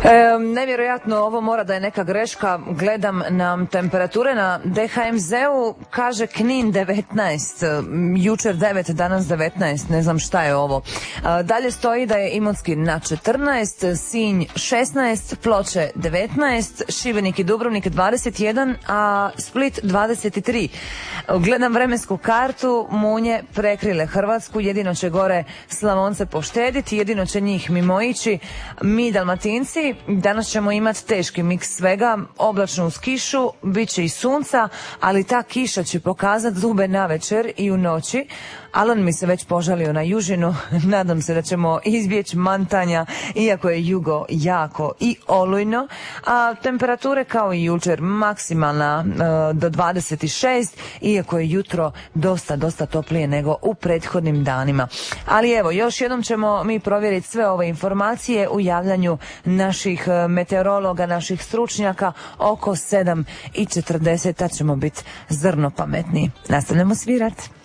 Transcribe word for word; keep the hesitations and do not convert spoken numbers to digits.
E, nevjerojatno, ovo mora da je neka greška. Gledam nam temperature na D H M Z-u, kaže Knin devetnaest, jučer devet, danas devetnaest, ne znam šta je ovo. E, dalje stoji da je Imotski na četrnaest, Sinj šesnaest, Ploče devetnaest, Šibenik i Dubrovnik dvadeset jedan, a Split dvadeset tri. Gledam vremensku kartu, munje prekrile Hrvatsku, jedino će gore Slavonce poštediti, jedino će njih mimoići. Mi Dalmatinci danas ćemo imati teški miks svega, oblačno uz kišu, bit će i sunca, ali ta kiša će pokazati zube na večer i u noći. Alan mi se već požalio na južinu, nadam se da ćemo izbjeći mantanja, iako je jugo jako i olujno, a temperature kao i jučer maksimalna e, do dvadeset šest, iako je jutro dosta, dosta toplije nego u prethodnim danima. Ali evo, još jednom ćemo mi provjeriti sve ove informacije u javljanju naših meteorologa, naših stručnjaka oko sedam i četrdeset, ćemo biti zrno pametniji. Nastavljamo svirati.